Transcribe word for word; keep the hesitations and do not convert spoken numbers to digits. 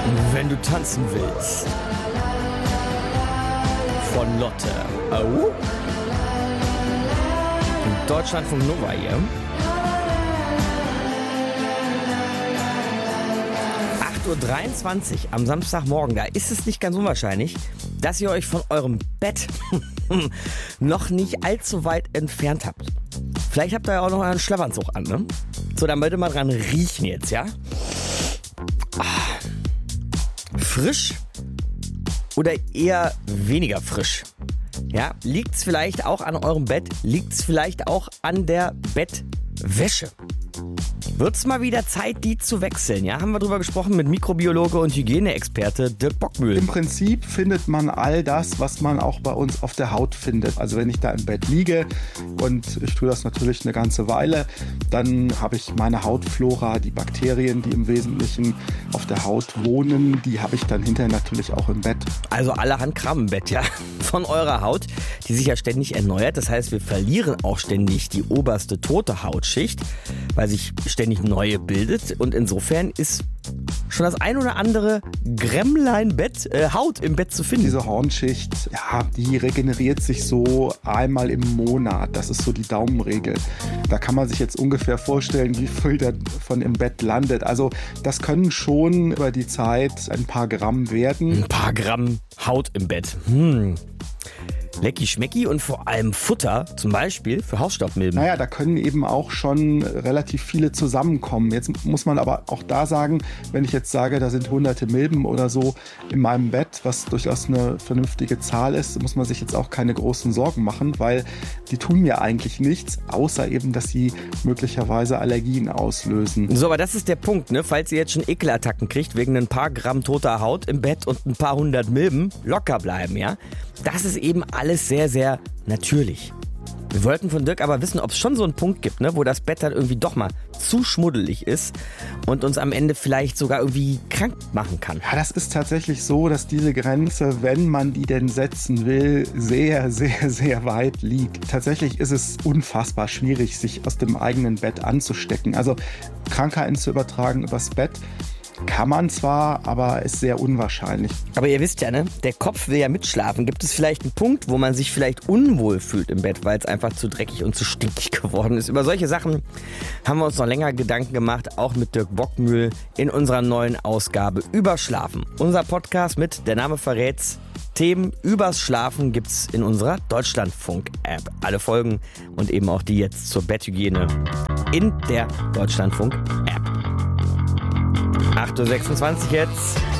Wenn du tanzen willst. Von Lotte. Oh. Deutschlandfunk Nova hier. acht Uhr dreiundzwanzig am Samstagmorgen. Da ist es nicht ganz unwahrscheinlich, dass ihr euch von eurem Bett noch nicht allzu weit entfernt habt. Vielleicht habt ihr ja auch noch einen Schlafanzug an, ne? So, dann wollt ihr mal dran riechen jetzt, ja? Ah. Frisch oder eher weniger frisch? Ja, liegt's vielleicht auch an eurem Bett? Liegt's vielleicht auch an der Bettwäsche? Wird's mal wieder Zeit, die zu wechseln? Ja, haben wir drüber gesprochen mit Mikrobiologe und Hygieneexperte Dirk Bockmühl. Im Prinzip findet man all das, was man auch bei uns auf der Haut findet. Also wenn ich da im Bett liege und ich tue das natürlich eine ganze Weile, dann habe ich meine Hautflora, die Bakterien, die im Wesentlichen auf der Haut wohnen, die habe ich dann hinterher natürlich auch im Bett. Also allerhand Kram im Bett, ja, von eurer Haut, die sich ja ständig erneuert. Das heißt, wir verlieren auch ständig die oberste tote Hautschicht, weil sich ständig neue bildet. Und insofern ist schon das ein oder andere Grämmlein-Bett, äh, Haut im Bett zu finden. Diese Hornschicht, ja, die regeneriert sich so einmal im Monat. Das ist so die Daumenregel. Da kann man sich jetzt ungefähr vorstellen, wie viel davon im Bett landet. Also das können schon über die Zeit ein paar Gramm werden. Ein paar Gramm Haut im Bett. Hm. Lecki schmecki und vor allem Futter, zum Beispiel für Hausstaubmilben. Naja, da können eben auch schon relativ viele zusammenkommen. Jetzt muss man aber auch da sagen, wenn ich jetzt sage, da sind hunderte Milben oder so in meinem Bett, was durchaus eine vernünftige Zahl ist, muss man sich jetzt auch keine großen Sorgen machen, weil die tun mir eigentlich nichts, außer eben, dass sie möglicherweise Allergien auslösen. So, aber das ist der Punkt, ne? Falls ihr jetzt schon Ekelattacken kriegt wegen ein paar Gramm toter Haut im Bett und ein paar hundert Milben, locker bleiben, ja? Das ist eben alles sehr, sehr natürlich. Wir wollten von Dirk aber wissen, ob es schon so einen Punkt gibt, ne, wo das Bett dann irgendwie doch mal zu schmuddelig ist und uns am Ende vielleicht sogar irgendwie krank machen kann. Ja, das ist tatsächlich so, dass diese Grenze, wenn man die denn setzen will, sehr, sehr, sehr weit liegt. Tatsächlich ist es unfassbar schwierig, sich aus dem eigenen Bett anzustecken. Also Krankheiten zu übertragen übers Bett kann man zwar, aber ist sehr unwahrscheinlich. Aber ihr wisst ja, ne, der Kopf will ja mitschlafen. Gibt es vielleicht einen Punkt, wo man sich vielleicht unwohl fühlt im Bett, weil es einfach zu dreckig und zu stinkig geworden ist? Über solche Sachen haben wir uns noch länger Gedanken gemacht, auch mit Dirk Bockmühl in unserer neuen Ausgabe über Schlafen. Unser Podcast mit, der Name verrät's, Themen übers Schlafen gibt's in unserer Deutschlandfunk-App. Alle Folgen und eben auch die jetzt zur Betthygiene in der Deutschlandfunk-App. acht Uhr sechsundzwanzig jetzt.